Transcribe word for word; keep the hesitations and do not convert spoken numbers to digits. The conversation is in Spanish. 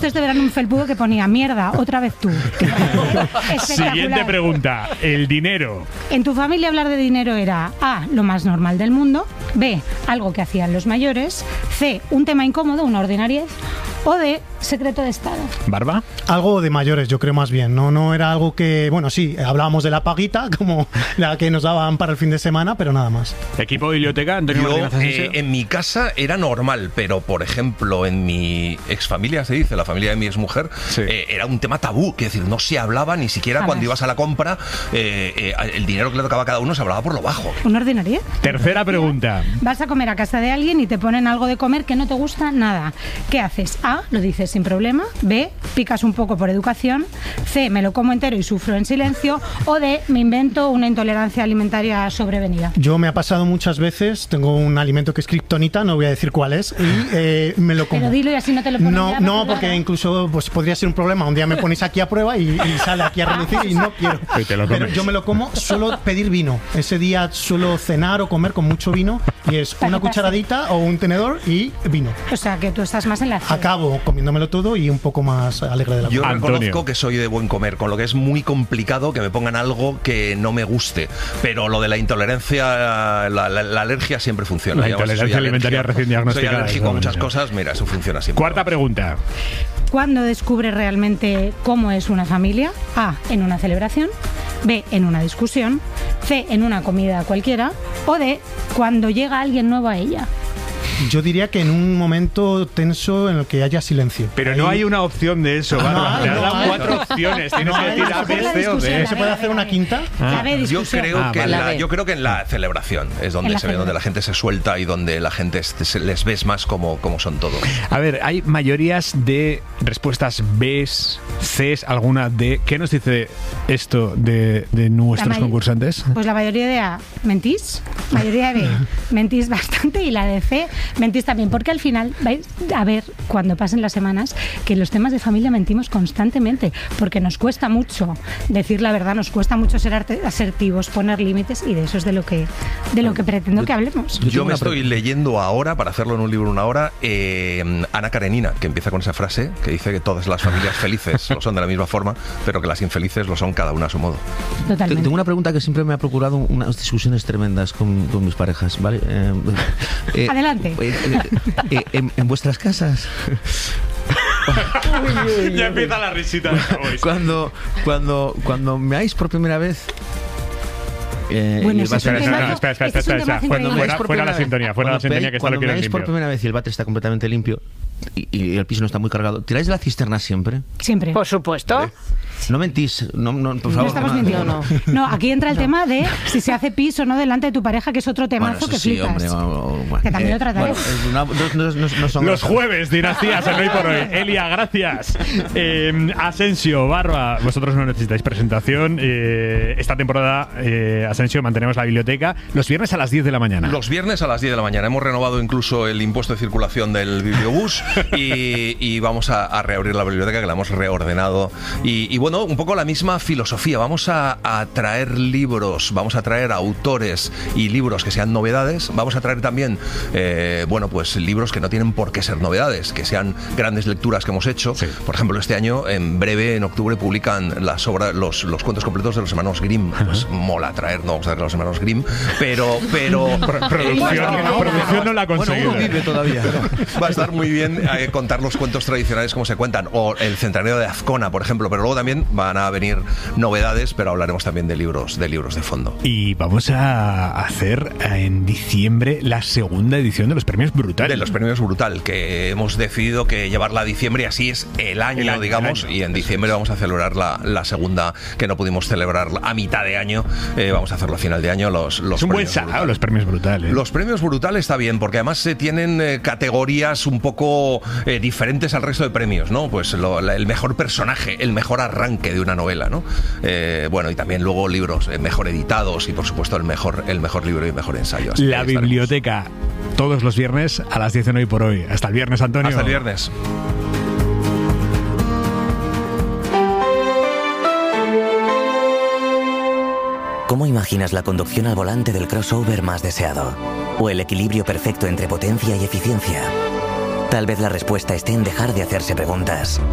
visto este verano un felpudo que ponía mierda, otra vez tú. Siguiente pregunta. El dinero. En tu familia hablar de dinero era A, lo más normal del mundo, B, algo que hacían los mayores, C, un tema incómodo, una ordinariez, o D, secreto de Estado. ¿Barba? Algo de mayores, yo creo más bien. No, no era algo que... Bueno, sí, hablábamos de la paguita, como la que nos daban para el fin de semana, pero nada más. Equipo de biblioteca, Antonio Yo, Martínez Asensio. eh, en mi casa era normal, pero por ejemplo, en mi exfamilia, se dice, la familia de mi exmujer, Sí. eh, era un tema tabú, que decir, no se hablaba ni siquiera Jamás. cuando ibas a la compra, eh, eh, el dinero que le tocaba a cada uno se hablaba por lo bajo. ¿Una ordinariez? Tercera pregunta. Vas a comer a casa de alguien y te ponen algo de comer que no te gusta nada. ¿Qué haces? A, lo dices sin problema. B, picas un poco por educación. C, me lo como entero y sufro en silencio. O D, me invento una intolerancia alimentaria sobrevenida. Yo me ha pasado muchas veces, tengo un alimento que es kriptonita, no voy a decir cuál es, y eh, me lo como. Pero dilo y así no te lo ponen. No, ya, no, porque porque claro. incluso pues, podría ser un problema. Un día me ponéis aquí a prueba y, y sale aquí a relucir y no quiero. Y te lo Pero comes. yo me lo como, suelo pedir vino. Ese día suelo cenar o comer con mucho vino y es una cucharadita o un tenedor y vino. O sea, que tú estás más en la C. Acabo comiéndomelo todo y un poco más alegre de la Yo vida. Antonio. reconozco que soy de buen comer, con lo que es muy complicado que me pongan algo que no me guste. Pero lo de la intolerancia, la, la- la alergia siempre funciona. La Digamos, intolerancia soy alimentaria alérgico- recién diagnosticada, Soy alérgico a eso, muchas ya. cosas, mira, eso funciona siempre. Cuarta pregunta. ¿Cuándo descubres realmente cómo es una familia? A, en una celebración. B, en una discusión. C, en una comida cualquiera. O D, cuando llega alguien nuevo a ella. Yo diría que en un momento tenso en el que haya silencio. Pero no hay una opción de eso, No Bárbara. hay, Te han no dado hay. cuatro opciones. Tienes No que hay. decir A, Esa fue B, la C o discusión, D. la ¿Se puede hacer una quinta? La B, Yo discusión. creo, Ah, que en vale. la, yo creo que en la celebración es donde En la se ve, donde celebración. la gente se suelta y donde la gente se- se- les ves más como, como son todos. A ver, hay mayorías de respuestas B, C, alguna D. ¿Qué nos dice esto de, de nuestros La may- concursantes? Pues la mayoría de A, mentís. Mayoría de B, mentís bastante. Y la de C, mentís también. Porque al final vais a ver, cuando pasen las semanas, que en los temas de familia mentimos constantemente. Porque nos cuesta mucho decir la verdad, nos cuesta mucho ser arte- asertivos, poner límites. Y de eso es de lo que, de lo que pretendo que hablemos. Yo, tengo me una estoy leyendo ahora, para hacerlo en un libro en una hora, eh, Ana Karenina, que empieza con esa frase que dice que todas las familias felices lo son de la misma forma, pero que las infelices lo son cada una a su modo. Totalmente. Tengo una pregunta que siempre me ha procurado unas discusiones tremendas con, con mis parejas, ¿vale? Eh, eh, Adelante. eh, eh, eh, en, en vuestras casas, Ya empieza la risita. cuando, cuando, cuando meáis por primera vez... eh, Bueno, y el ese es váter- un Espera, temazo. espera, espera, espera, Este es un espera, espera. temazo Cuando increíble. fuera, por fuera la primera vez- sintonía, fuera la cuando sintonía, veáis- que está lo cuando quiero meáis por limpio. primera vez y el váter está completamente limpio y, y el piso no está muy cargado, ¿tiráis de la cisterna siempre? Siempre. Por supuesto. No mentís, no, no, por No favor. estamos no. mintiendo. no. No, aquí entra el tema de si se hace pis o no delante de tu pareja, que es otro Bueno, temazo eso que sí, flipas. hombre, o- o- bueno, Que también eh, lo trataré. bueno, eh, no, no- no- no son Los grosas. jueves, dinastías, en Hoy por Hoy. Elia, gracias. Eh, Asensio, Barba, vosotros no necesitáis presentación. Eh, esta temporada, eh, Asensio, mantenemos la biblioteca los viernes a las diez de la mañana. Los viernes a las diez de la mañana. Hemos renovado incluso el impuesto de circulación del bibliobús y, y vamos a, a reabrir la biblioteca, que la hemos reordenado. Y, y bueno, un poco la misma filosofía. Vamos a, a traer libros, vamos a traer autores y libros que sean novedades. Vamos a traer también, eh, bueno, pues libros que no tienen por qué ser novedades, que sean grandes lecturas que hemos hecho. Sí. Por ejemplo, este año, en breve, en octubre, publican las obras, los, los cuentos completos de los hermanos Grimm. Pues mola traer, no vamos a traer a los hermanos Grimm, pero... pero Pro- producción, eh, no, producción no la ha Bueno, conseguido. uno vive todavía. Va a estar muy bien eh, contar los cuentos tradicionales como se cuentan, o el centenario de Azcona, por ejemplo, pero luego también van a venir novedades, pero hablaremos también de libros de libros de fondo. Y vamos a hacer en diciembre la segunda edición de los premios Brutal. De los premios Brutal, que hemos decidido que llevarla a diciembre, así es el año, El año, digamos, el año. y en diciembre vamos a celebrar la, la segunda, que no pudimos celebrar a mitad de año, eh, vamos a hacerlo a final de año, los, los es un buen premios salado Brutal. los premios Brutal. ¿eh? Los premios Brutal está bien, porque además se tienen eh, categorías un poco eh, diferentes al resto de premios, ¿no? Pues lo- la- el mejor personaje, el mejor arranque de una novela, ¿no? Eh, bueno, y también luego libros eh, mejor editados y por supuesto el mejor, el mejor libro y el mejor ensayo. Así que La ahí estaremos. biblioteca, todos los viernes a las diez en Hoy por Hoy. Hasta el viernes, Antonio. Hasta el viernes. ¿Cómo imaginas la conducción al volante del crossover más deseado? ¿O el equilibrio perfecto entre potencia y eficiencia? Tal vez la respuesta esté en dejar de hacerse preguntas